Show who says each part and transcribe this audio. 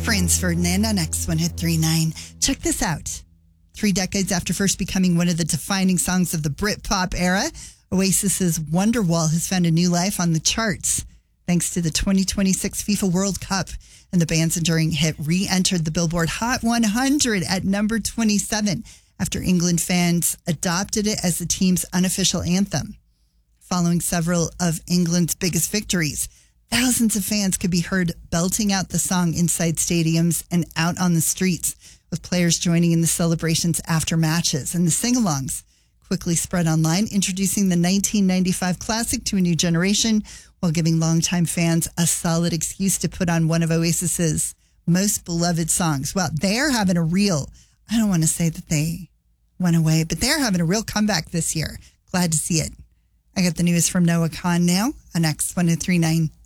Speaker 1: Franz Ferdinand on X103.9. Check this out. 3 decades after first becoming one of the defining songs of the Britpop era, Oasis's Wonderwall has found a new life on the charts. Thanks to the 2026 FIFA World Cup, and the band's enduring hit re-entered the Billboard Hot 100 at number 27 after England fans adopted it as the team's unofficial anthem. Following several of England's biggest victories, thousands of fans could be heard belting out the song inside stadiums and out on the streets, with players joining in the celebrations after matches. And the sing-alongs quickly spread online, introducing the 1995 classic to a new generation while giving longtime fans a solid excuse to put on one of Oasis's most beloved songs. Well, they're having a real, I don't want to say that they went away, but they're having a real comeback this year. Glad to see it. I got the news from Noah Khan now on X103.9.